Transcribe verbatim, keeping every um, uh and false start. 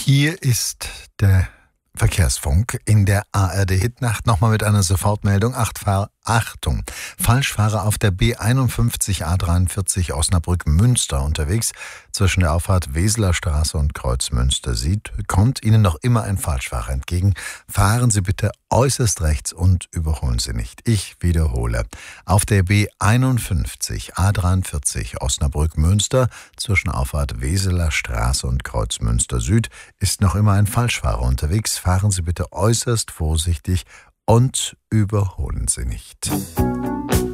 Hier ist der Verkehrsfunk in der A R D-Hitnacht. Nochmal mit einer Sofortmeldung. Achtfahr Achtung! Falschfahrer auf der B einundfünfzig A dreiundvierzig Osnabrück-Münster unterwegs. Zwischen der Auffahrt Weseler Straße und Kreuz Münster Süd kommt Ihnen noch immer ein Falschfahrer entgegen. Fahren Sie bitte äußerst rechts und überholen Sie nicht. Ich wiederhole. Auf der B einundfünfzig A dreiundvierzig Osnabrück-Münster zwischen Auffahrt Weseler Straße und Kreuz Münster Süd ist noch immer ein Falschfahrer unterwegs. Fahren Sie bitte äußerst vorsichtig und überholen Sie nicht.